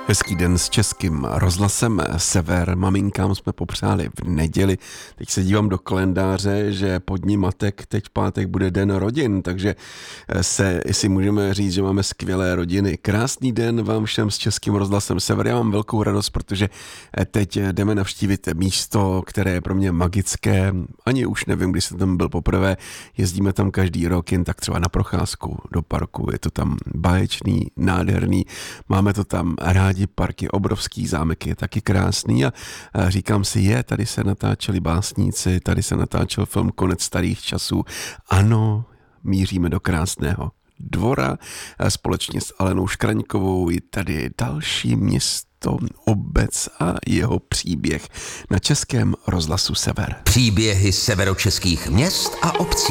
Hezký den s Českým rozhlasem Sever. Maminkám jsme popřáli v neděli. Teď se dívám do kalendáře, že po dní matek teď v pátek bude den rodin, takže si můžeme říct, že máme skvělé rodiny. Krásný den vám všem s Českým rozhlasem Sever. Já mám velkou radost, protože teď jdeme navštívit místo, které je pro mě magické. Ani už nevím, kdy jsem tam byl poprvé. Jezdíme tam každý rok, jen tak třeba na procházku do parku. Je to tam báječný, nádherný. Máme to tam rádi. Park je obrovský, zámek je taky krásný a říkám si, tady se natáčeli básníci, tady se natáčel film Konec starých časů. Ano, míříme do krásného dvora. Společně s Alenou Škraňkovou je tady další město, obec a jeho příběh na Českém rozhlasu Sever. Příběhy severočeských měst a obcí.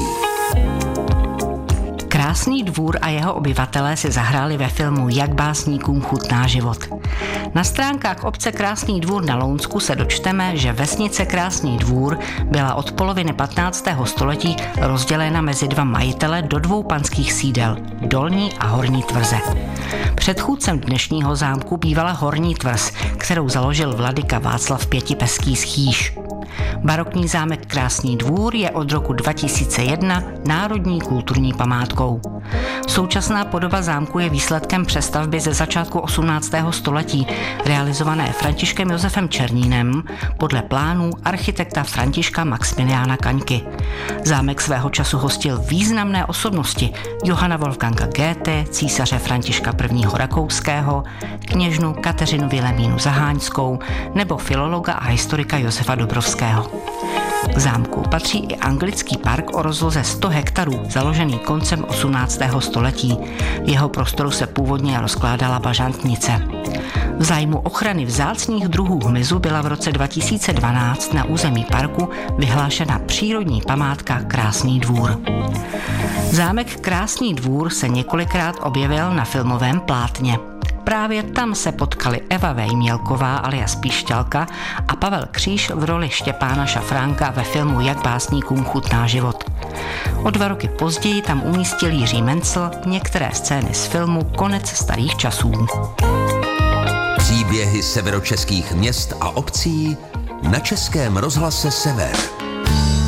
Krásný dvůr a jeho obyvatelé si zahráli ve filmu Jak básníkům chutná život. Na stránkách obce Krásný dvůr na Lounsku se dočteme, že vesnice Krásný dvůr byla od poloviny 15. století rozdělena mezi dva majitele do dvou panských sídel, Dolní a Horní tvrze. Předchůdcem dnešního zámku bývala Horní tvrz, kterou založil vladyka Václav Pětipeský z Chýš. Barokní zámek Krásný dvůr je od roku 2001 národní kulturní památkou. Současná podoba zámku je výsledkem přestavby ze začátku 18. století, realizované Františkem Josefem Černínem podle plánů architekta Františka Maxmiliána Kaňky. Zámek svého času hostil významné osobnosti Johanna Wolfganga Goethe, císaře Františka I. Rakouského, kněžnu Kateřinu Vilemínu Zaháňskou nebo filologa a historika Josefa Dobrovského. K zámku patří i anglický park o rozloze 100 hektarů, založený koncem 18. století. V jeho prostoru se původně rozkládala bažantnice. V zájmu ochrany vzácných druhů hmyzu byla v roce 2012 na území parku vyhlášena přírodní památka Krásný dvůr. Zámek Krásný dvůr se několikrát objevil na filmovém plátně. Právě tam se potkali Eva Vejmělková alias Pišťalka a Pavel Kříž v roli Štěpána Šafránka ve filmu Jak básníkům chutná život. O 2 roky později tam umístil Jiří Mencl některé scény z filmu Konec starých časů. Příběhy severočeských měst a obcí na Českém rozhlase Sever.